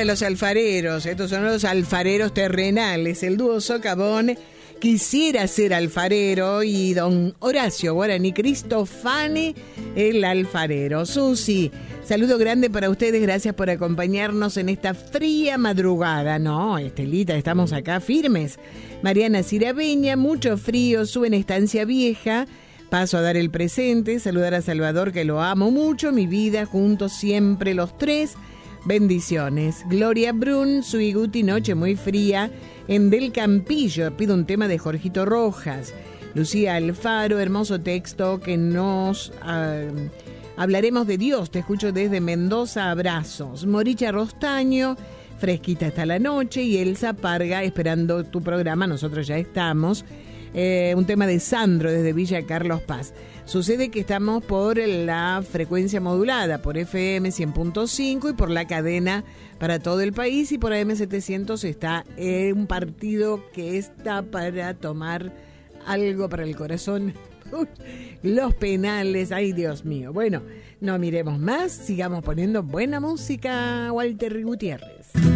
para los alfareros. Estos son los alfareros terrenales. El dúo Socavón quisiera ser alfarero y don Horacio Guaraní Cristofani, el alfarero. Susi, saludo grande para ustedes, gracias por acompañarnos en esta fría madrugada. No, Estelita, estamos acá firmes. Mariana Cirabeña, mucho frío, sube en Estancia Vieja. Paso a dar el presente, saludar a Salvador, que lo amo mucho, mi vida, juntos siempre los tres. Bendiciones. Gloria Brun, Suiguti, noche muy fría en Del Campillo. Pido un tema de Jorgito Rojas. Lucía Alfaro, hermoso texto que nos hablaremos de Dios. Te escucho desde Mendoza, abrazos. Moricha Rostaño, fresquita hasta la noche. Y Elsa Parga, esperando tu programa, nosotros ya estamos. Un tema de Sandro desde Villa Carlos Paz. Sucede que estamos por la frecuencia modulada, por FM 100.5 y por la cadena para todo el país, y por AM 700 está un partido que está para tomar algo para el corazón. Los penales, ay Dios mío. Bueno, no miremos más, sigamos poniendo buena música, Walter Gutiérrez.